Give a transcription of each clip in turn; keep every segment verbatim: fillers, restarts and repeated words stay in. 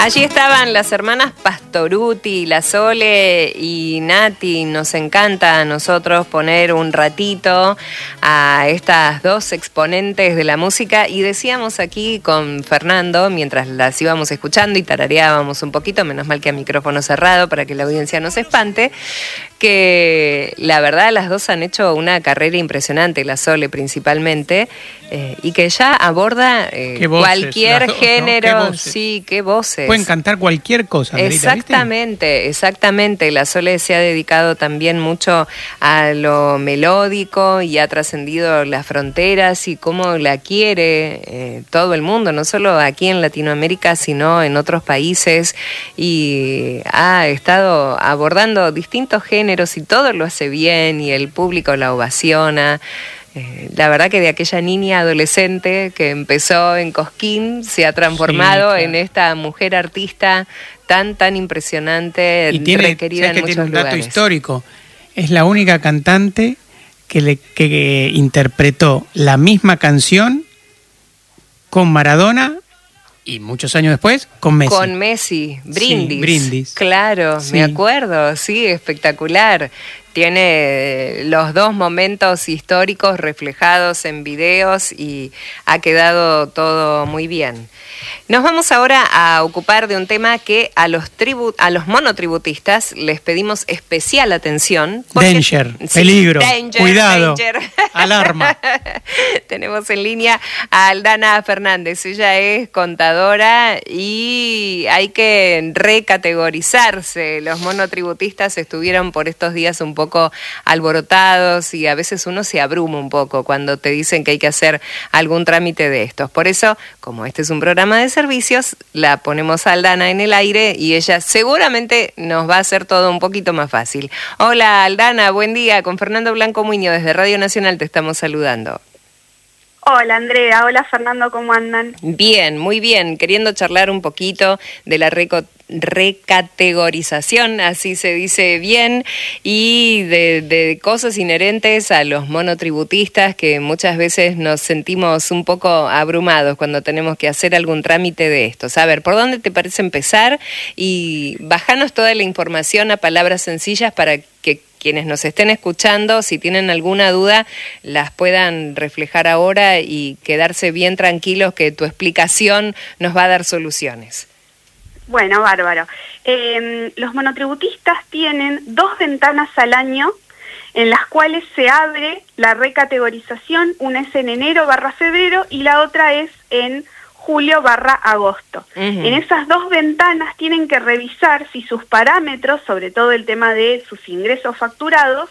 Allí estaban las hermanas Pastorutti, la Sole y Nati. Nos encanta a nosotros poner un ratito a estas dos exponentes de la música. Y decíamos aquí con Fernando, mientras las íbamos escuchando y tarareábamos un poquito, menos mal que a micrófono cerrado para que la audiencia no se espante, que la verdad las dos han hecho una carrera impresionante, la Sole principalmente, eh, y que ya aborda eh, voces, cualquier dos, género. ¿No? ¿Qué sí, qué voces. Pueden cantar cualquier cosa, Andrita, exactamente, ¿viste? exactamente. La Sole se ha dedicado también mucho a lo melódico y ha trascendido las fronteras y cómo la quiere eh, todo el mundo, no solo aquí en Latinoamérica, sino en otros países, y ha estado abordando distintos géneros y todo lo hace bien y el público la ovaciona. Eh, la verdad que de aquella niña adolescente que empezó en Cosquín se ha transformado sí, claro. en esta mujer artista tan tan impresionante, y tiene, requerida en que muchos tiene un lugares. Dato histórico, es la única cantante que, le, que, que interpretó la misma canción con Maradona y muchos años después con Messi. Con Messi, Brindis. Sí, Brindis. Claro, sí. Me acuerdo, sí, espectacular. Tiene los dos momentos históricos reflejados en videos y ha quedado todo muy bien. Nos vamos ahora a ocupar de un tema que a los tribu- a los monotributistas les pedimos especial atención. Porque, danger, sí, peligro, danger, cuidado, danger. Alarma. Tenemos en línea a Aldana Fernández. Ella es contadora y hay que recategorizarse. Los monotributistas estuvieron por estos días un poco alborotados y a veces uno se abruma un poco cuando te dicen que hay que hacer algún trámite de estos. Por eso, como este es un programa de servicios, la ponemos a Aldana en el aire y ella seguramente nos va a hacer todo un poquito más fácil. Hola Aldana, buen día. Con Fernando Blanco Muñoz desde Radio Nacional te estamos saludando. Hola Andrea, hola Fernando, ¿cómo andan? Bien, muy bien, queriendo charlar un poquito de la reco- recategorización, así se dice bien, y de, de cosas inherentes a los monotributistas que muchas veces nos sentimos un poco abrumados cuando tenemos que hacer algún trámite de estos. A ver, ¿por dónde te parece empezar? Y bajanos toda la información a palabras sencillas para que quienes nos estén escuchando, si tienen alguna duda, las puedan reflejar ahora y quedarse bien tranquilos que tu explicación nos va a dar soluciones. Bueno, bárbaro. Eh, los monotributistas tienen dos ventanas al año en las cuales se abre la recategorización. Una es en enero barra febrero y la otra es en julio barra agosto. Uh-huh. En esas dos ventanas tienen que revisar si sus parámetros, sobre todo el tema de sus ingresos facturados,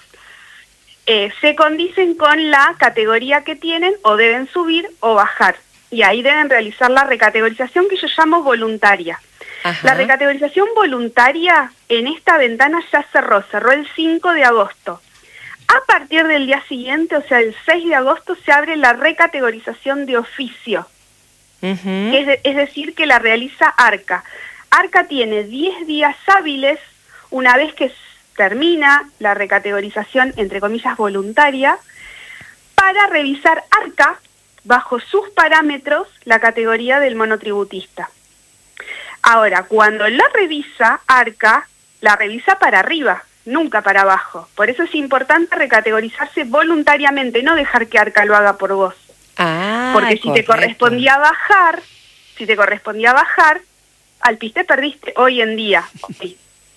eh, se condicen con la categoría que tienen o deben subir o bajar. Y ahí deben realizar la recategorización que yo llamo voluntaria. Ajá. La recategorización voluntaria en esta ventana ya cerró, cerró el cinco de agosto. A partir del día siguiente, o sea, el seis de agosto, se abre la recategorización de oficio. Uh-huh. Es, de, es decir, que la realiza ARCA. ARCA tiene diez días hábiles, una vez que termina la recategorización, entre comillas, voluntaria, para revisar ARCA, bajo sus parámetros, la categoría del monotributista. Ahora, cuando la revisa ARCA, la revisa para arriba, nunca para abajo. Por eso es importante recategorizarse voluntariamente, no dejar que ARCA lo haga por vos. Ah, porque si correcto. te correspondía bajar, si te correspondía bajar, al piste perdiste hoy en día. Hoy.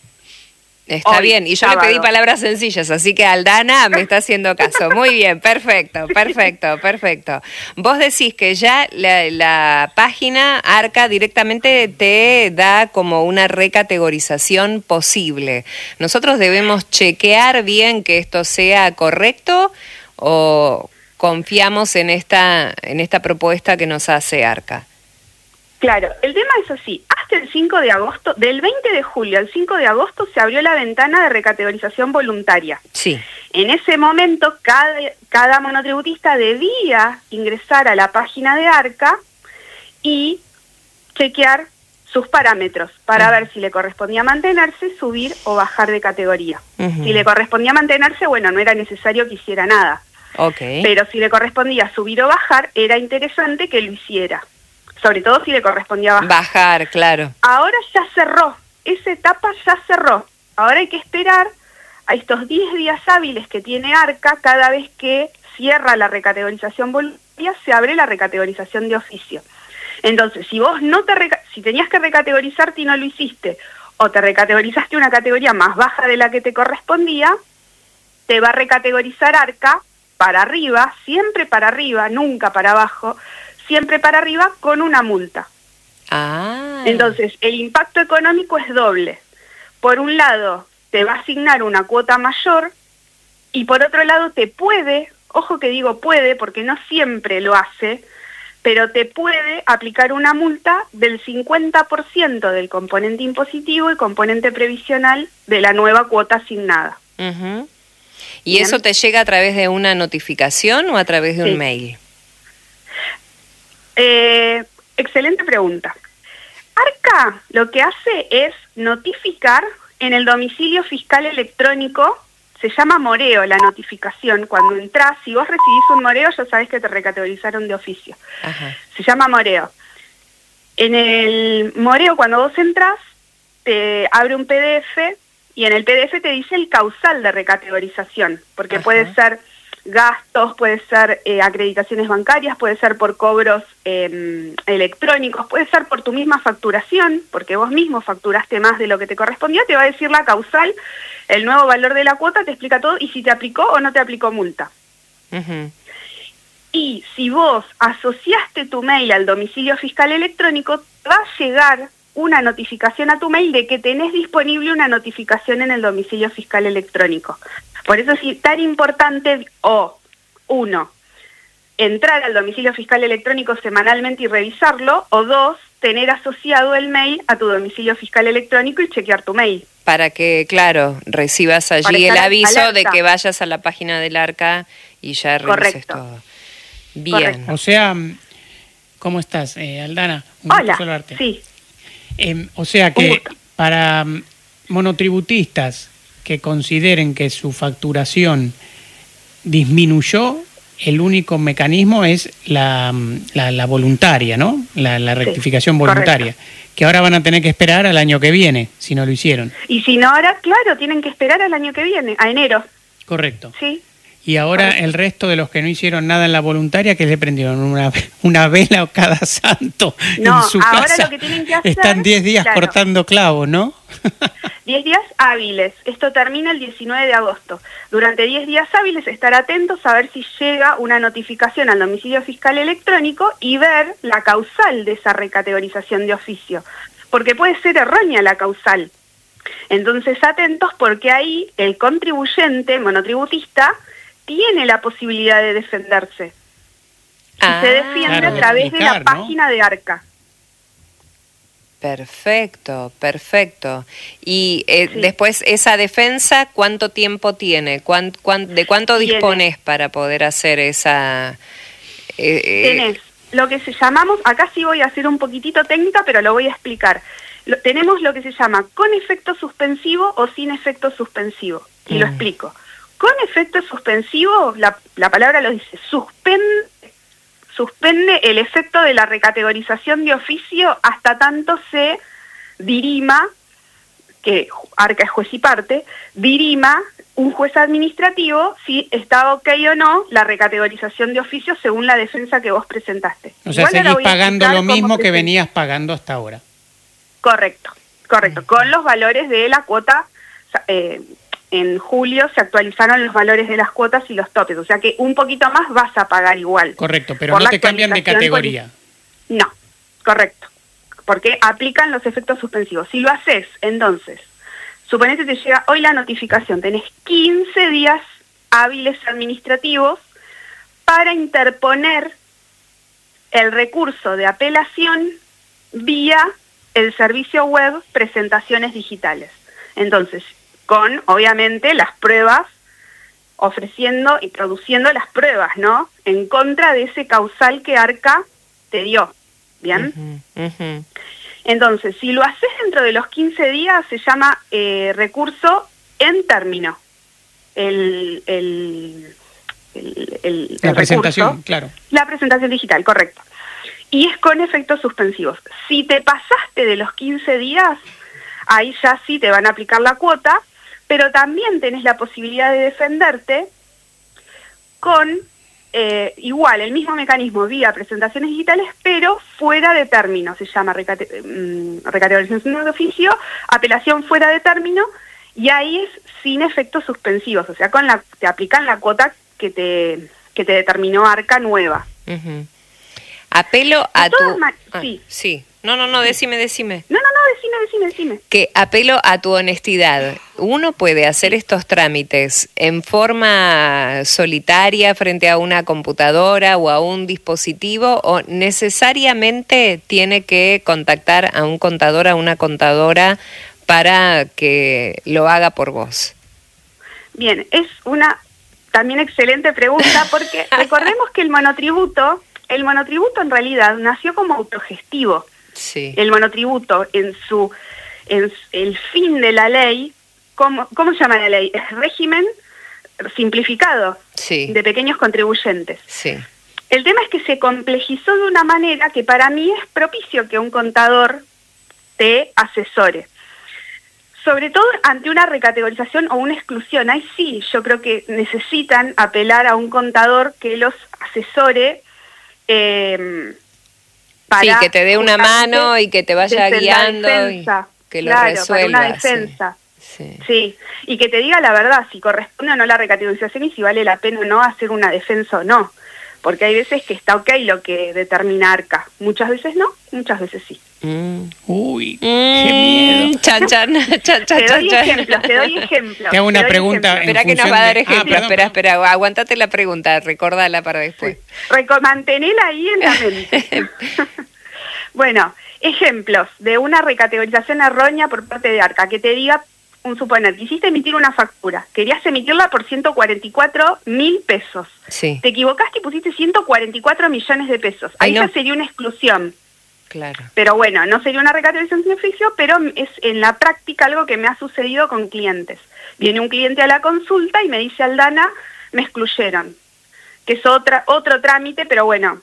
Está hoy, bien, y yo sábado. Le pedí palabras sencillas, así que Aldana me está haciendo caso. Muy bien, perfecto, perfecto, perfecto. Vos decís que ya la, la página ARCA directamente te da como una recategorización posible. ¿Nosotros debemos chequear bien que esto sea correcto o confiamos en esta, en esta propuesta que nos hace ARCA? Claro, el tema es así, hasta el cinco de agosto, del veinte de julio al cinco de agosto se abrió la ventana de recategorización voluntaria. Sí. En ese momento cada, cada monotributista debía ingresar a la página de ARCA y chequear sus parámetros para uh-huh. ver si le correspondía mantenerse, subir o bajar de categoría. Uh-huh. Si le correspondía mantenerse, bueno, no era necesario que hiciera nada. Okay. Pero si le correspondía subir o bajar, era interesante que lo hiciera. sobre todo si le correspondía bajar. Bajar, claro. Ahora ya cerró, esa etapa ya cerró. Ahora hay que esperar a estos diez días hábiles que tiene ARCA. Cada vez que cierra la recategorización voluntaria, se abre la recategorización de oficio. Entonces, si vos no te reca- si tenías que recategorizarte y no lo hiciste, o te recategorizaste una categoría más baja de la que te correspondía, te va a recategorizar ARCA para arriba, siempre para arriba, nunca para abajo, siempre para arriba con una multa. Ah. Entonces, el impacto económico es doble. Por un lado, te va a asignar una cuota mayor, y por otro lado te puede, ojo que digo puede porque no siempre lo hace, pero te puede aplicar una multa del cincuenta por ciento del componente impositivo y componente previsional de la nueva cuota asignada. Uh-huh. ¿Y Bien. eso te llega a través de una notificación o a través de Sí. un mail? Eh, excelente pregunta. ARCA lo que hace es notificar en el domicilio fiscal electrónico. Se llama moreo la notificación. Cuando entras, si vos recibís un moreo, ya sabés que te recategorizaron de oficio. Ajá. Se llama moreo. En el moreo, cuando vos entras, te abre un P D F y en el P D F te dice el causal de recategorización, porque Ajá. puede ser gastos, puede ser eh, acreditaciones bancarias, puede ser por cobros eh, electrónicos, puede ser por tu misma facturación, porque vos mismo facturaste más de lo que te correspondía, te va a decir la causal, el nuevo valor de la cuota, te explica todo y si te aplicó o no te aplicó multa. Uh-huh. Y si vos asociaste tu mail al domicilio fiscal electrónico, te va a llegar una notificación a tu mail de que tenés disponible una notificación en el domicilio fiscal electrónico. Por eso es tan importante, o uno, entrar al domicilio fiscal electrónico semanalmente y revisarlo, o dos, tener asociado el mail a tu domicilio fiscal electrónico y chequear tu mail. Para que, claro, recibas Para allí el estar aviso alerta. de que vayas a la página del ARCA y ya revises Correcto. todo. Bien. Correcto. O sea, ¿cómo estás, eh, Aldana? Un gusto Hola, saludarte. sí. Eh, o sea Un que gusto. para mm, monotributistas que consideren que su facturación disminuyó, el único mecanismo es la, mm, la, la voluntaria, ¿no? La, la rectificación Sí, voluntaria. correcto. Que ahora van a tener que esperar al año que viene, si no lo hicieron. Y si no, ahora, claro, tienen que esperar al año que viene, a enero, Correcto. ¿sí? Y ahora Correcto. el resto de los que no hicieron nada en la voluntaria, que le prendieron una, una vela cada santo No, en su ahora casa. lo que tienen que hacer, Están diez días claro. cortando clavos, ¿no? diez días hábiles. Esto termina el diecinueve de agosto. Durante diez días hábiles estar atentos a ver si llega una notificación al domicilio fiscal electrónico y ver la causal de esa recategorización de oficio. Porque puede ser errónea la causal. Entonces atentos porque ahí el contribuyente monotributista tiene la posibilidad de defenderse. Y Ah, se defiende claro, a través de la explicar, ¿no? página de ARCA. Perfecto, perfecto. Y eh, Sí. después, esa defensa, ¿cuánto tiempo tiene? ¿Cuán, cuán- ¿De cuánto Tiene. dispones para poder hacer esa...? eh, eh, Tenés lo que se llamamos, acá sí voy a hacer un poquitito técnica, pero lo voy a explicar. Lo- tenemos lo que se llama con efecto suspensivo o sin efecto suspensivo. Y lo Mm. explico. Con efecto suspensivo, la, la palabra lo dice, suspende, suspende el efecto de la recategorización de oficio hasta tanto se dirima, que ARCA es juez y parte, dirima un juez administrativo si está ok o no la recategorización de oficio según la defensa que vos presentaste. O sea, Igual ahora seguís voy a pagando explicar lo cómo mismo que presenta- venías pagando hasta ahora. Correcto, correcto. Con los valores de la cuota, eh, en julio se actualizaron los valores de las cuotas y los topes, o sea que un poquito más vas a pagar igual. Correcto, pero Por no la te cambian de actualización categoría. No, correcto, porque aplican los efectos suspensivos. Si lo haces, entonces, suponete te llega hoy la notificación, tenés quince días hábiles administrativos para interponer el recurso de apelación vía el servicio web Presentaciones Digitales. Entonces, con, obviamente, las pruebas, ofreciendo y produciendo las pruebas, ¿no? En contra de ese causal que ARCA te dio, ¿bien? ujú, ujú. Entonces, si lo haces dentro de los quince días, se llama eh, recurso en término. El, el, el, el- La el presentación, recurso. claro. La presentación digital, correcto. y es con efectos suspensivos. Si te pasaste de los quince días, ahí ya sí te van a aplicar la cuota, pero también tenés la posibilidad de defenderte con eh, igual, el mismo mecanismo vía presentaciones digitales, pero fuera de término, se llama recate um, recategorización de oficio, apelación fuera de término, y ahí es sin efectos suspensivos, o sea, con la te aplican la cuota que te, que te determinó ARCA nueva. Uh-huh. Apelo a tu... Ah, sí. sí. No, no, no, decime, decime. No, no, no, decime, decime, decime. Que apelo a tu honestidad. ¿Uno puede hacer estos trámites en forma solitaria frente a una computadora o a un dispositivo, o necesariamente tiene que contactar a un contador, a una contadora para que lo haga por vos? Bien, es una también excelente pregunta, porque recordemos que el monotributo, el monotributo en realidad nació como autogestivo. Sí. El monotributo en su, en el fin de la ley, ¿cómo, cómo se llama la ley? Es régimen simplificado, sí, de pequeños contribuyentes. Sí. El tema es que se complejizó de una manera que para mí es propicio que un contador te asesore. Sobre todo ante una recategorización o una exclusión. Ahí sí, yo creo que necesitan apelar a un contador que los asesore, eh, sí, que te dé una mano y que te vaya guiando defensa, y que lo claro, resuelva. Para una defensa. Sí. Sí, y que te diga la verdad, si corresponde o no la recategorización y si vale la pena o no hacer una defensa o no. Porque hay veces que está ok lo que determina ARCA. Muchas veces no, muchas veces sí. Mm. Uy, mm. qué miedo. Chan, chan, chan, chan, te doy chan, ejemplos, te doy ejemplos. Te hago una te doy pregunta. ejemplos. Espera que nos va a dar de... ejemplos. Ah, perdón, espera, espera, aguantate la pregunta, recordala para después. Sí. Reco- mantenela ahí en la mente. Bueno, ejemplos de una recategorización errónea por parte de ARCA, que te diga, un suponer, quisiste emitir una factura, querías emitirla por ciento cuarenta y cuatro mil pesos. Sí. Te equivocaste y pusiste ciento cuarenta y cuatro millones de pesos. Ahí Ay, no. ya sería una exclusión. Claro. Pero bueno, no sería una recategorización sin oficio, pero es en la práctica algo que me ha sucedido con clientes. Viene un cliente a la consulta y me dice, Aldana, me excluyeron. Que es otra, otro trámite, pero bueno,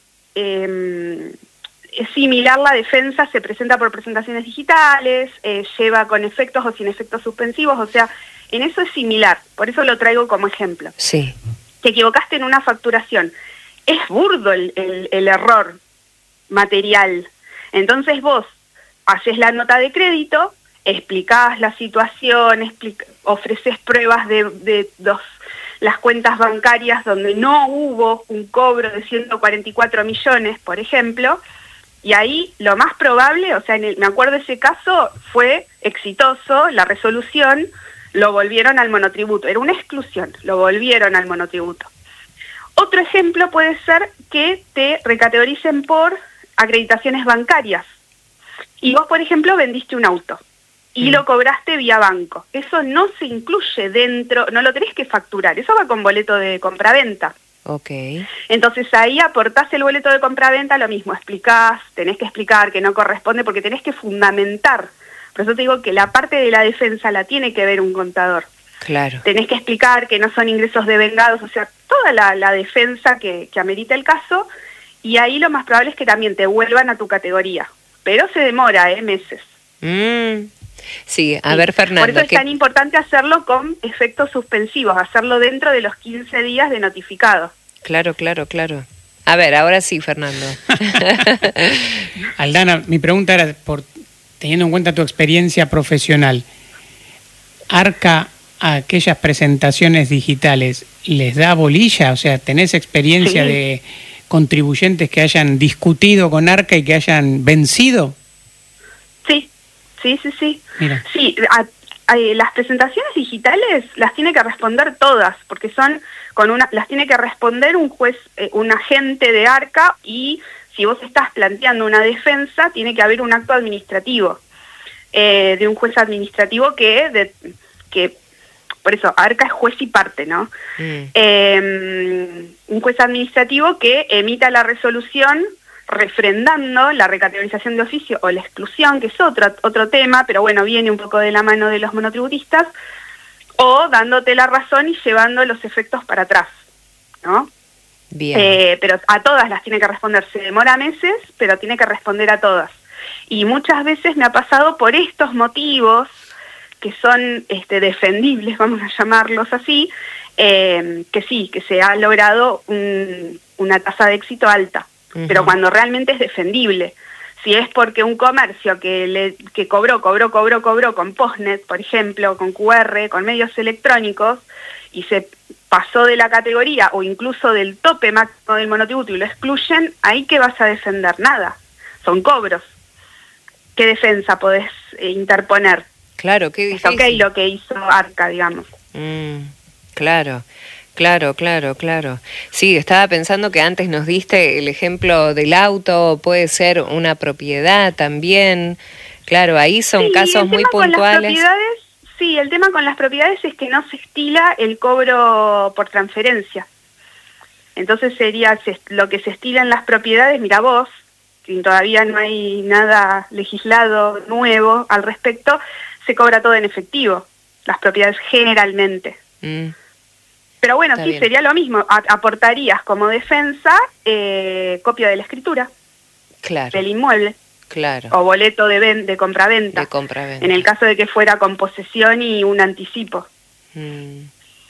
eh, es similar la defensa, se presenta por presentaciones digitales, eh, lleva con efectos o sin efectos suspensivos, o sea, en eso es similar, por eso lo traigo como ejemplo. Sí. Te equivocaste en una facturación, es burdo el, el, el error material, entonces vos haces la nota de crédito, explicás la situación, explica, ofreces pruebas de, de dos, las cuentas bancarias donde no hubo un cobro de ciento cuarenta y cuatro millones, por ejemplo, y ahí lo más probable, o sea, en el, me acuerdo ese caso, fue exitoso, la resolución, lo volvieron al monotributo, era una exclusión, lo volvieron al monotributo. Otro ejemplo puede ser que te recategoricen por acreditaciones bancarias, y vos, por ejemplo, vendiste un auto, y mm. lo cobraste vía banco. Eso no se incluye dentro, no lo tenés que facturar, eso va con boleto de compraventa. Okay. Entonces ahí aportás el boleto de compraventa, lo mismo, explicás, tenés que explicar que no corresponde porque tenés que fundamentar. Por eso te digo que la parte de la defensa la tiene que ver un contador. Claro. Tenés que explicar que no son ingresos devengados, o sea, toda la, la defensa que, que amerita el caso, y ahí lo más probable es que también te vuelvan a tu categoría. Pero se demora, ¿eh? Meses. Mm. Sí, a sí. ver, Fernando. Por eso es ¿qué... tan importante hacerlo con efectos suspensivos, hacerlo dentro de los quince días de notificado. Claro, claro, claro. A ver, ahora sí, Fernando. Aldana, mi pregunta era, por teniendo en cuenta tu experiencia profesional, ¿ARCA a aquellas presentaciones digitales les da bolilla? O sea, ¿tenés experiencia sí. de contribuyentes que hayan discutido con ARCA y que hayan vencido? Sí, sí, sí, sí. Mira. Sí, a, a, las presentaciones digitales las tiene que responder todas, porque son con una, las tiene que responder un juez, eh, un agente de ARCA, y si vos estás planteando una defensa, tiene que haber un acto administrativo eh, de un juez administrativo que, de, que, por eso, ARCA es juez y parte, ¿no? Mm. Eh, un juez administrativo que emita la resolución refrendando la recategorización de oficio o la exclusión, que es otro, otro tema, pero bueno, viene un poco de la mano de los monotributistas, o dándote la razón y llevando los efectos para atrás, ¿no? Bien. Eh, pero a todas las tiene que responder. Se demora meses, pero tiene que responder a todas. Y muchas veces me ha pasado por estos motivos que son este, defendibles, vamos a llamarlos así, eh, que sí, que se ha logrado un, una tasa de éxito alta, uh-huh. pero cuando realmente es defendible. Si es porque un comercio que le que cobró, cobró, cobró, cobró con Postnet, por ejemplo, con Q R, con medios electrónicos, y se pasó de la categoría o incluso del tope máximo del monotributo y lo excluyen, ahí ¿qué vas a defender? Nada, son cobros. ¿Qué defensa podés eh, interponer? Claro, qué difícil. Es ok lo que hizo Arca, digamos. Mm, claro, claro, claro, claro. Sí, estaba pensando que antes nos diste el ejemplo del auto, puede ser una propiedad también. Claro, ahí son sí, casos muy puntuales. Sí, el tema con las propiedades es que no se estila el cobro por transferencia. Entonces sería lo que se estila en las propiedades, mira vos, que todavía no hay nada legislado nuevo al respecto, se cobra todo en efectivo, las propiedades generalmente. Mm. Pero bueno, Está sí, bien. Sería lo mismo, A aportarías como defensa eh, copia de la escritura claro. del inmueble. Claro. O boleto de, ven de compraventa. De compraventa. En el caso de que fuera con posesión y un anticipo. Mm.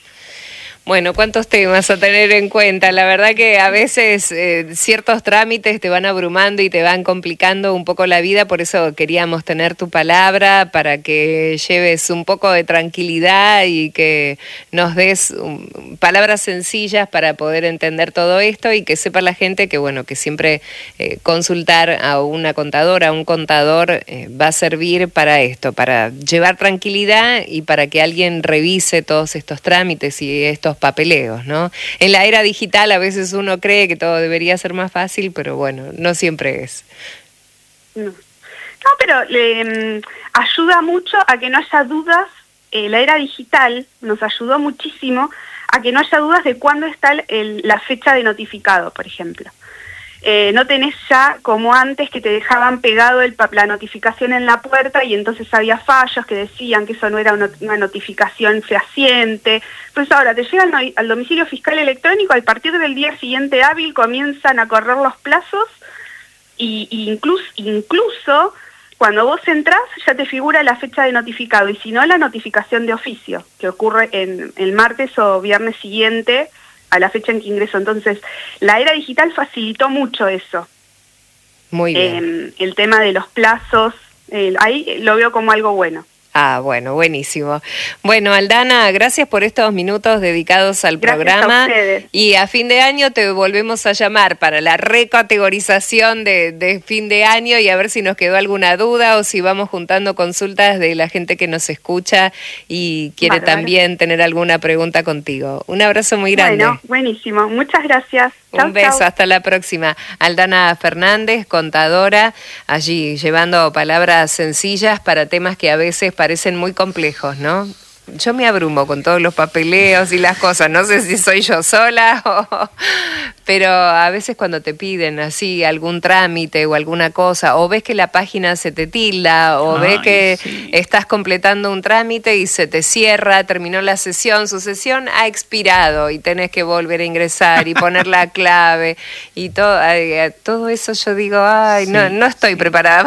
Bueno, cuántos temas a tener en cuenta. La verdad que a veces eh, ciertos trámites te van abrumando y te van complicando un poco la vida, por eso queríamos tener tu palabra para que lleves un poco de tranquilidad y que nos des um, palabras sencillas para poder entender todo esto y que sepa la gente que bueno, que siempre eh, consultar a una contadora, a un contador eh, va a servir para esto, para llevar tranquilidad y para que alguien revise todos estos trámites y estos papeleos, ¿no? En la era digital a veces uno cree que todo debería ser más fácil, pero bueno, no siempre es. No, no pero le um, ayuda mucho a que no haya dudas. Eh, la era digital nos ayudó muchísimo a que no haya dudas de cuándo está el, el, la fecha de notificado, por ejemplo. Eh, no tenés ya como antes que te dejaban pegado el, la notificación en la puerta y entonces había fallos que decían que eso no era una, una notificación fehaciente. Entonces ahora te llega al, al domicilio fiscal electrónico, a partir del día siguiente hábil comienzan a correr los plazos y, y incluso, incluso cuando vos entrás ya te figura la fecha de notificado y si no la notificación de oficio que ocurre en el martes o viernes siguiente a la fecha en que ingreso. Entonces, la era digital facilitó mucho eso. Muy bien. Eh, el tema de los plazos, eh, ahí lo veo como algo bueno. Ah, bueno, buenísimo. Bueno, Aldana, gracias por estos minutos dedicados al gracias programa. A ustedes. Y a fin de año te volvemos a llamar para la recategorización de, de fin de año y a ver si nos quedó alguna duda o si vamos juntando consultas de la gente que nos escucha y quiere Bárbaro. También tener alguna pregunta contigo. Un abrazo muy grande. Bueno, buenísimo. Muchas gracias. Un chau, beso, chau. Hasta la próxima. Aldana Fernández, contadora, allí llevando palabras sencillas para temas que a veces parecen muy complejos, ¿no? Yo me abrumo con todos los papeleos y las cosas, no sé si soy yo sola, o... pero a veces cuando te piden así algún trámite o alguna cosa, o ves que la página se te tilda, o Ay, ves que sí. estás completando un trámite y se te cierra, terminó la sesión, su sesión ha expirado y tenés que volver a ingresar y poner la clave y todo, todo eso yo digo, ay, sí, no, no estoy sí. preparada.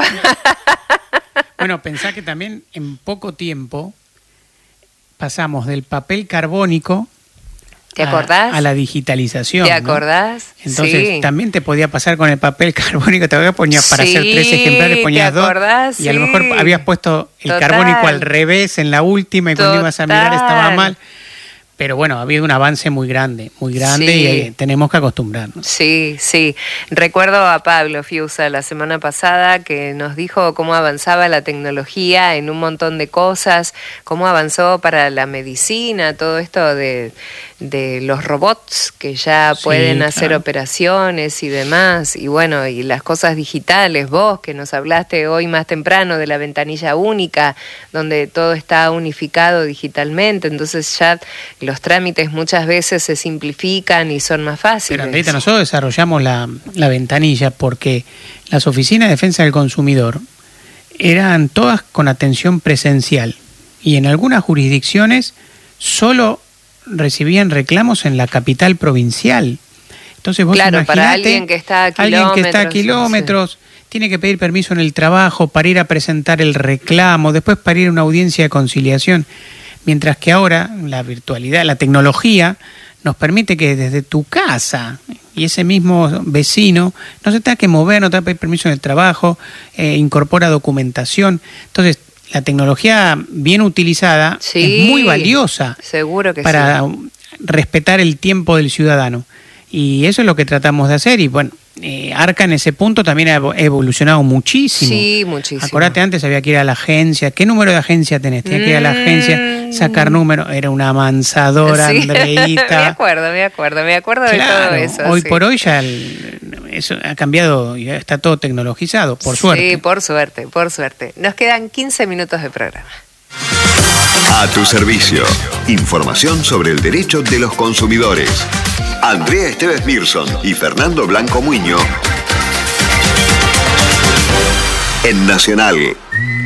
Bueno, pensá que también en poco tiempo pasamos del papel carbónico ¿Te acordás? A, a la digitalización. ¿Te acordás? ¿No? Entonces sí. también te podía pasar con el papel carbónico, te ponías para sí, hacer tres ejemplares, ponías dos y sí. a lo mejor habías puesto el Total. carbónico al revés en la última y cuando Total. ibas a mirar estaba mal. Pero bueno, ha habido un avance muy grande, muy grande sí. y eh, tenemos que acostumbrarnos. Sí, sí. Recuerdo a Pablo Fiusa la semana pasada que nos dijo cómo avanzaba la tecnología en un montón de cosas, cómo avanzó para la medicina, todo esto de, de los robots que ya sí, pueden claro. hacer operaciones y demás. Y bueno, y las cosas digitales, vos que nos hablaste hoy más temprano de la ventanilla única, donde todo está unificado digitalmente, entonces ya los trámites muchas veces se simplifican y son más fáciles. Pero Andreita, nosotros desarrollamos la, la ventanilla porque las oficinas de defensa del consumidor eran todas con atención presencial y en algunas jurisdicciones solo recibían reclamos en la capital provincial. Entonces vos claro, imaginate, para alguien que está a kilómetros. Alguien que está a kilómetros, sí. Tiene que pedir permiso en el trabajo para ir a presentar el reclamo, después para ir a una audiencia de conciliación. Mientras que ahora la virtualidad, la tecnología, nos permite que desde tu casa y ese mismo vecino no se tenga que mover, no tenga que pedir permiso en el trabajo, eh, incorpora documentación. Entonces, la tecnología bien utilizada sí, es muy valiosa. Seguro que para sí. respetar el tiempo del ciudadano. Y eso es lo que tratamos de hacer. Y bueno, eh, Arca en ese punto también ha evolucionado muchísimo. Sí, muchísimo. Acordate, antes había que ir a la agencia. ¿Qué número de agencia tenés? Tenías mm. que ir a la agencia, sacar número. Era una amansadora, sí. Andreita. me acuerdo, me acuerdo, me acuerdo claro, de todo eso. Hoy sí. por hoy ya el, eso ha cambiado y está todo tecnologizado, por sí, suerte. Sí, por suerte, por suerte. Nos quedan quince minutos de programa. A tu servicio. Información sobre el derecho de los consumidores. Andrea Esteves Mirson y Fernando Blanco Muño en Nacional.